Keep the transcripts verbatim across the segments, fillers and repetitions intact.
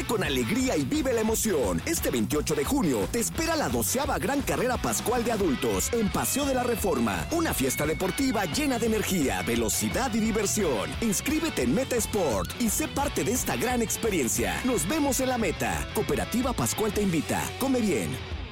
Corre con alegría y vive la emoción. Este veintiocho de junio te espera la doceava Gran Carrera Pascual de Adultos en Paseo de la Reforma. Una fiesta deportiva llena de energía, velocidad y diversión. Inscríbete en Meta Sport y sé parte de esta gran experiencia. Nos vemos en la meta. Cooperativa Pascual te invita. Come bien.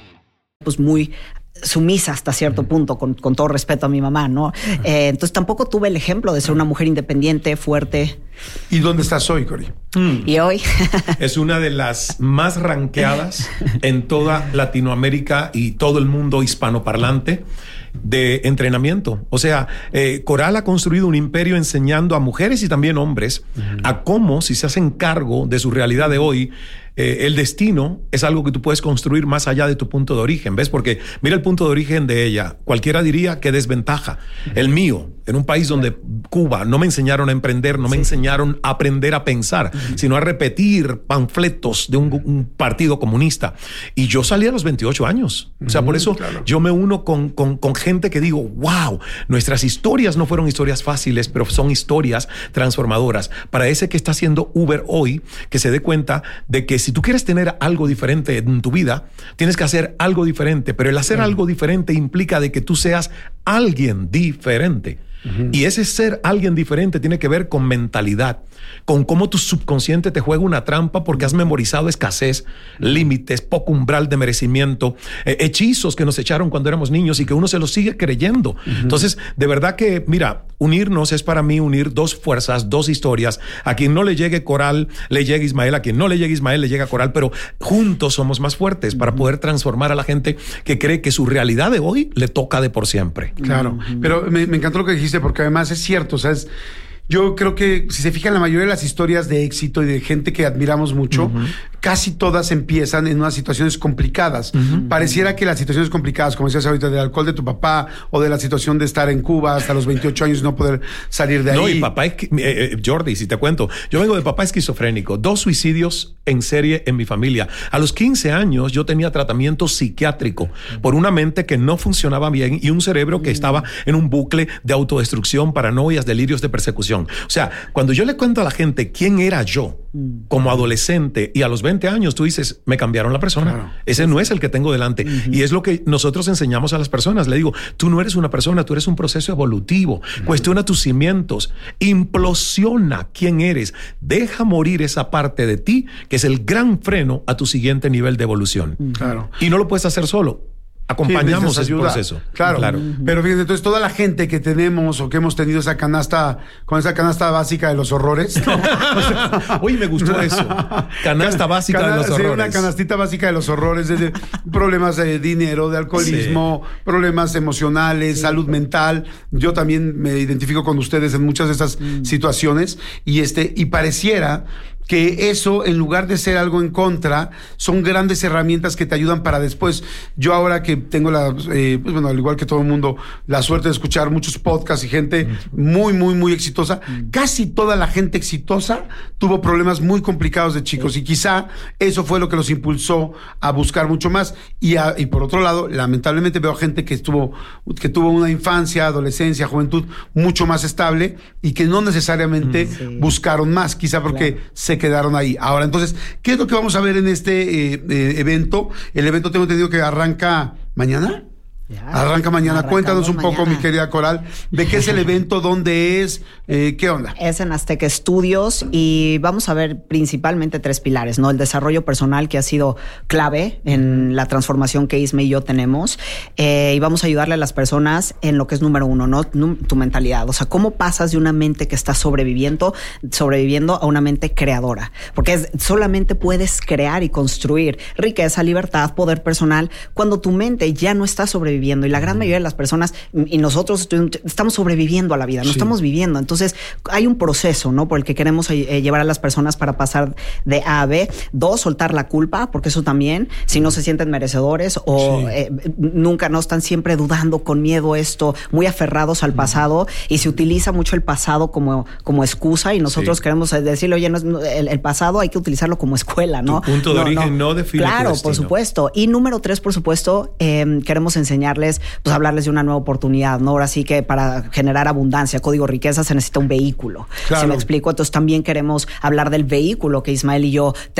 Pues muy sumisa hasta cierto punto, con, con todo respeto a mi mamá, ¿no? Eh, entonces tampoco tuve el ejemplo de ser una mujer independiente, fuerte. ¿Y dónde estás hoy, Cori? Mm. Y hoy es una de las más ranqueadas en toda Latinoamérica y todo el mundo hispanoparlante de entrenamiento. O sea, eh, Coral ha construido un imperio enseñando a mujeres y también hombres uh-huh. a cómo, si se hacen cargo de su realidad de hoy, Eh, el destino es algo que tú puedes construir más allá de tu punto de origen, ¿ves? Porque mira el punto de origen de ella. Cualquiera diría que desventaja. El mío, en un país donde Cuba no me enseñaron a emprender, no me sí. enseñaron a aprender a pensar, uh-huh. sino a repetir panfletos de un, un partido comunista. Y yo salí a los veintiocho años. O sea, uh-huh, por eso claro. yo me uno con, con, con gente que digo, wow, nuestras historias no fueron historias fáciles, pero son historias transformadoras. Para ese que está haciendo Uber hoy, que se dé cuenta de que si tú quieres tener algo diferente en tu vida, tienes que hacer algo diferente, pero el hacer uh-huh. algo diferente implica de que tú seas alguien diferente. Uh-huh. Y ese ser alguien diferente tiene que ver con mentalidad, con cómo tu subconsciente te juega una trampa porque has memorizado escasez, uh-huh. límites, poco umbral de merecimiento, eh, hechizos que nos echaron cuando éramos niños y que uno se los sigue creyendo. Uh-huh. Entonces, de verdad que, mira, unirnos es para mí unir dos fuerzas, dos historias. A quien no le llegue Coral, le llega Ismael. A quien no le llegue Ismael, le llega Coral. Pero juntos somos más fuertes uh-huh. para poder transformar a la gente que cree que su realidad de hoy le toca de por siempre. Claro, uh-huh. pero me, me encantó lo que dijiste, porque además es cierto, o sea, es, yo creo que si se fijan la mayoría de las historias de éxito y de gente que admiramos mucho, uh-huh. casi todas empiezan en unas situaciones complicadas. Uh-huh. Pareciera que las situaciones complicadas, como decías ahorita, del alcohol de tu papá o de la situación de estar en Cuba hasta los veintiocho años y no poder salir de ahí. No, y papá, es que, eh, Jordi, si te cuento, yo vengo de papá esquizofrénico, dos suicidios en serie en mi familia. A los quince años yo tenía tratamiento psiquiátrico por una mente que no funcionaba bien y un cerebro que estaba en un bucle de autodestrucción, paranoias, delirios de persecución. O sea, cuando yo le cuento a la gente quién era yo como adolescente y a los veinte años, tú dices, me cambiaron la persona. Claro. Ese no es el que tengo delante. Uh-huh. Y es lo que nosotros enseñamos a las personas. Le digo, tú no eres una persona, tú eres un proceso evolutivo. Uh-huh. Cuestiona tus cimientos, implosiona quién eres, deja morir esa parte de ti que es el gran freno a tu siguiente nivel de evolución. Uh-huh. Claro. Y no lo puedes hacer solo. Acompañamos ese proceso. Claro, claro. Pero fíjense, entonces toda la gente que tenemos o que hemos tenido esa canasta, con esa canasta básica de los horrores. ¿No? O sea, uy, me gustó eso. Canasta básica Can, de los sí, horrores. Una canastita básica de los horrores, desde problemas de dinero, de alcoholismo, sí. problemas emocionales, sí. salud mental. Yo también me identifico con ustedes en muchas de esas mm. situaciones y este, y pareciera que eso, en lugar de ser algo en contra, son grandes herramientas que te ayudan para después. Yo ahora que tengo la, eh, pues bueno, al igual que todo el mundo, la suerte de escuchar muchos podcasts y gente muy, muy, muy exitosa, casi toda la gente exitosa tuvo problemas muy complicados de chicos y quizá eso fue lo que los impulsó a buscar mucho más. Y, a, y por otro lado, lamentablemente veo gente que estuvo, que tuvo una infancia, adolescencia, juventud mucho más estable y que no necesariamente sí. buscaron más, quizá porque claro. se quedaron ahí. Ahora, entonces, ¿qué es lo que vamos a ver en este eh, eh, evento? El evento tengo entendido que arranca mañana. Ya, arranca mañana. Cuéntanos un poco, mañana. Mi querida Coral, de qué es el evento, dónde es, eh, qué onda. Es en Azteca Studios y vamos a ver principalmente tres pilares, ¿no? El desarrollo personal, que ha sido clave en la transformación que Isma y yo tenemos, eh, y vamos a ayudarle a las personas en lo que es número uno, ¿no? Tu mentalidad. O sea, cómo pasas de una mente que está sobreviviendo, sobreviviendo a una mente creadora. Porque es, solamente puedes crear y construir riqueza, libertad, poder personal cuando tu mente ya no está sobreviviendo. Y la gran mayoría de las personas y nosotros estamos sobreviviendo a la vida, no sí. estamos viviendo. Entonces hay un proceso, ¿no? Por el que queremos eh, llevar a las personas para pasar de A a B. Dos, soltar la culpa, porque eso también, si no se sienten merecedores o sí. eh, nunca no están siempre dudando, con miedo esto, muy aferrados al pasado y se utiliza mucho el pasado como, como excusa y nosotros sí. queremos decirle, oye, no es, el, el pasado hay que utilizarlo como escuela, ¿no? Tu punto de no, origen no, no define Claro, tu destino. por supuesto. Y número tres, por supuesto, eh, queremos enseñar pues hablarles de una nueva oportunidad, ¿no? Ahora sí que para generar abundancia, código riqueza, se necesita un vehículo. Claro. ¿Sí me explico? Entonces también queremos hablar del vehículo que Ismael y yo